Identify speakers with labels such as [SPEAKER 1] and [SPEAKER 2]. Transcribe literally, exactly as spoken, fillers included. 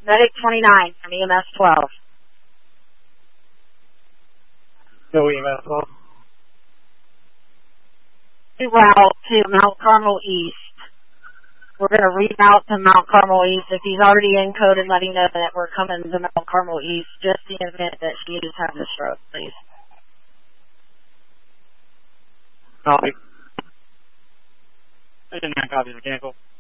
[SPEAKER 1] Medic twenty-nine from E M S twelve.
[SPEAKER 2] Go E M S twelve.
[SPEAKER 1] Route to Mount Carmel East. We're going to reroute to Mount Carmel East. If he's already in code, and let him know that we're coming to Mount Carmel East just in the event that she is having a stroke, please.
[SPEAKER 2] Copy. I didn't have copies mechanical.